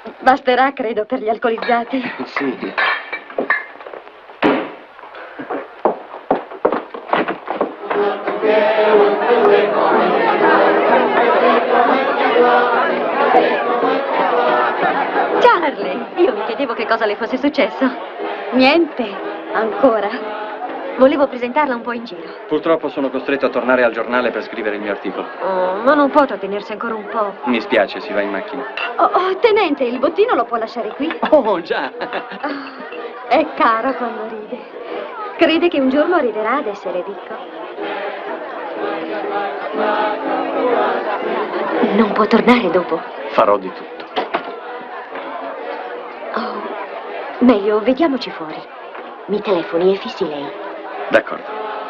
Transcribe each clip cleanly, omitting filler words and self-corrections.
Basterà, credo, per gli alcolizzati. Sì. Charlie, io mi chiedevo che cosa le fosse successo. Niente, ancora. Volevo presentarla un po' in giro. Purtroppo sono costretto a tornare al giornale per scrivere il mio articolo. Oh, ma non può trattenersi ancora un po'. Mi spiace, si va in macchina. Tenente, il bottino lo può lasciare qui? Oh, già. È caro quando ride. Crede che un giorno arriverà ad essere ricco. Non può tornare dopo. Farò di tutto. Oh, meglio, vediamoci fuori. Mi telefoni e fissi lei. D'accordo.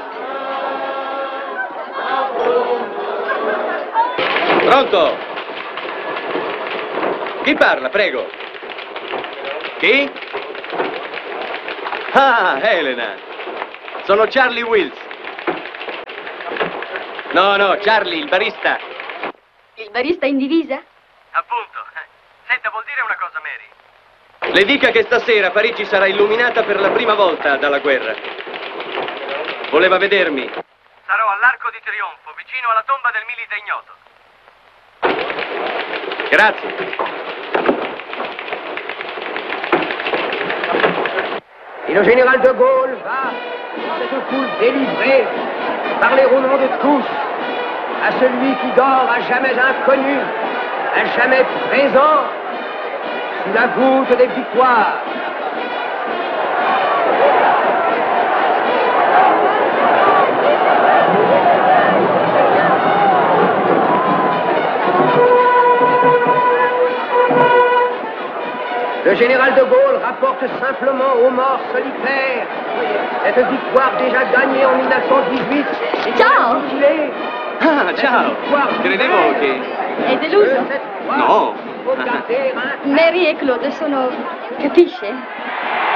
Pronto? Chi parla, prego? Chi? Ah, Elena. Sono Charlie Wills. No, Charlie, il barista. Il barista in divisa? Appunto. Senta, vuol dire una cosa, Mary? Le dica che stasera Parigi sarà illuminata per la prima volta dalla guerra. Voleva vedermi? Sarò all'Arco di Trionfo, vicino alla tomba del milite ignoto. Grazie. Et le général de Gaulle va, dans cette foule délivrée, parler au nom de tous, à celui qui dort à jamais inconnu, à jamais présent, sous la voûte des victoires. Le général de Gaulle rapporte simplement aux morts solitaires cette victoire déjà gagnée en 1918. Ciao! Ah, ciao! Credevo che... È deluso? No! Mary e Claude sono... capisce?